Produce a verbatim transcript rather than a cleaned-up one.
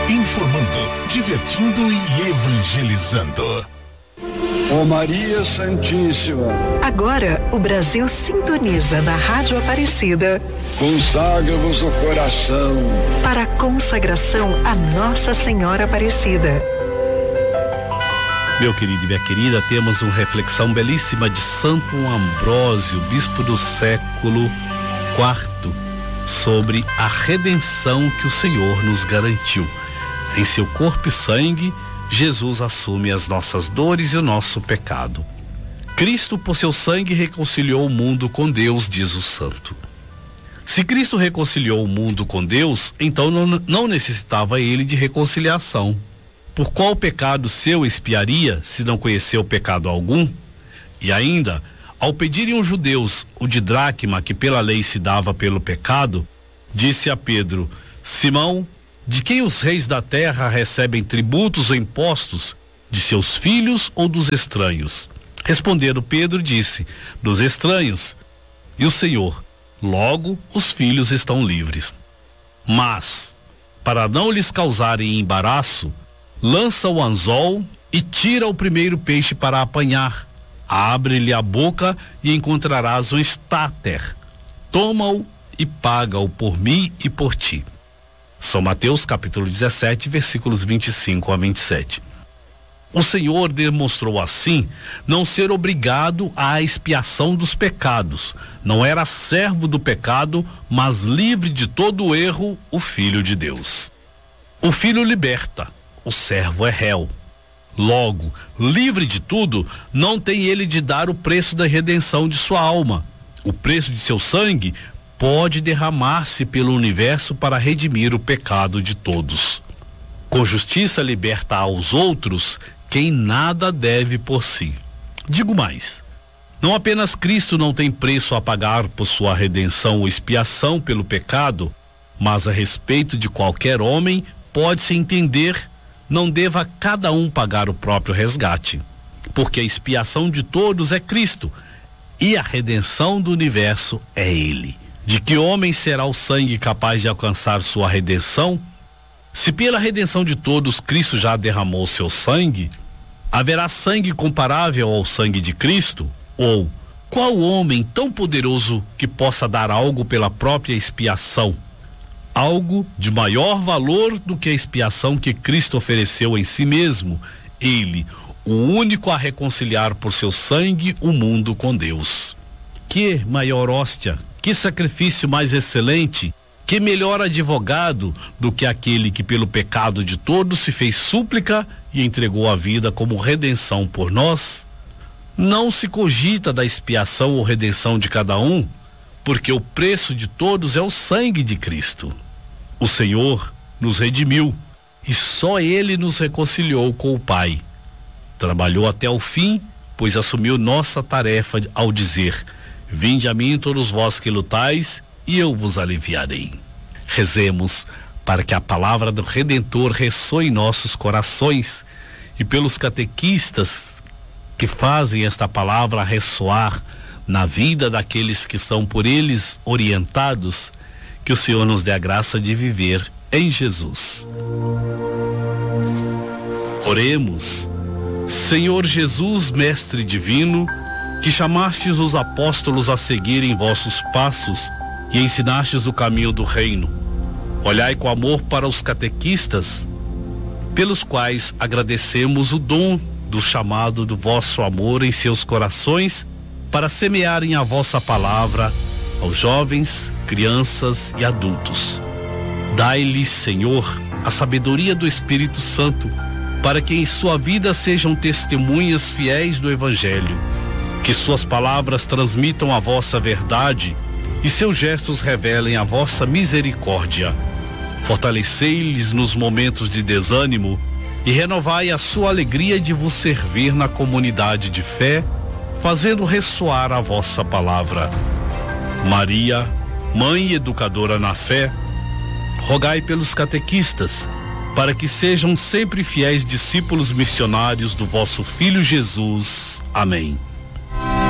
informando, divertindo e evangelizando. Ó Maria Santíssima. Agora o Brasil sintoniza na Rádio Aparecida. Consagra-vos o coração para a consagração a Nossa Senhora Aparecida. Meu querido e minha querida, temos uma reflexão belíssima de Santo Ambrósio, bispo do século quarto, sobre a redenção que o Senhor nos garantiu. Em seu corpo e sangue, Jesus assume as nossas dores e o nosso pecado. Cristo, por seu sangue, reconciliou o mundo com Deus, diz o santo. Se Cristo reconciliou o mundo com Deus, então não, não necessitava ele de reconciliação. Por qual pecado seu expiaria, se não conheceu pecado algum? E ainda, ao pedirem os judeus o de dracma que pela lei se dava pelo pecado, disse a Pedro: Simão, de quem os reis da terra recebem tributos ou impostos? De seus filhos ou dos estranhos? Respondendo Pedro, disse: dos estranhos. E o Senhor: logo os filhos estão livres. Mas, para não lhes causarem embaraço, lança o anzol e tira o primeiro peixe para apanhar. Abre-lhe a boca e encontrarás um estáter. Toma-o e paga-o por mim e por ti. São Mateus capítulo dezessete, versículos vinte e cinco a vinte e sete. O Senhor demonstrou assim não ser obrigado à expiação dos pecados. Não era servo do pecado, mas livre de todo o erro, o Filho de Deus. O Filho liberta, o servo é réu. Logo, livre de tudo, não tem ele de dar o preço da redenção de sua alma. O preço de seu sangue pode derramar-se pelo universo para redimir o pecado de todos. Com justiça liberta aos outros quem nada deve por si. Digo mais, não apenas Cristo não tem preço a pagar por sua redenção ou expiação pelo pecado, mas a respeito de qualquer homem pode-se entender, não deva cada um pagar o próprio resgate, porque a expiação de todos é Cristo e a redenção do universo é Ele. De que homem será o sangue capaz de alcançar sua redenção? Se pela redenção de todos Cristo já derramou seu sangue, haverá sangue comparável ao sangue de Cristo? Ou qual homem tão poderoso que possa dar algo pela própria expiação? Algo de maior valor do que a expiação que Cristo ofereceu em si mesmo, Ele, o único a reconciliar por seu sangue o mundo com Deus. Que maior hóstia, que sacrifício mais excelente, que melhor advogado do que aquele que pelo pecado de todos se fez súplica e entregou a vida como redenção por nós? Não se cogita da expiação ou redenção de cada um, porque o preço de todos é o sangue de Cristo. O Senhor nos redimiu e só Ele nos reconciliou com o Pai. Trabalhou até o fim, pois assumiu nossa tarefa ao dizer: vinde a mim todos vós que lutais e eu vos aliviarei. Rezemos para que a palavra do Redentor ressoe em nossos corações e pelos catequistas que fazem esta palavra ressoar na vida daqueles que são por eles orientados, que o Senhor nos dê a graça de viver em Jesus. Oremos. Senhor Jesus, Mestre Divino, que chamastes os apóstolos a seguirem vossos passos e ensinastes o caminho do reino, olhai com amor para os catequistas, pelos quais agradecemos o dom do chamado do vosso amor em seus corações para semearem a vossa palavra aos jovens, crianças e adultos. Dai-lhes, Senhor, a sabedoria do Espírito Santo, para que em sua vida sejam testemunhas fiéis do Evangelho, que suas palavras transmitam a vossa verdade e seus gestos revelem a vossa misericórdia. Fortalecei-lhes nos momentos de desânimo e renovai a sua alegria de vos servir na comunidade de fé, fazendo ressoar a vossa palavra. Maria, Mãe e Educadora na fé, rogai pelos catequistas, para que sejam sempre fiéis discípulos missionários do vosso Filho Jesus. Amém.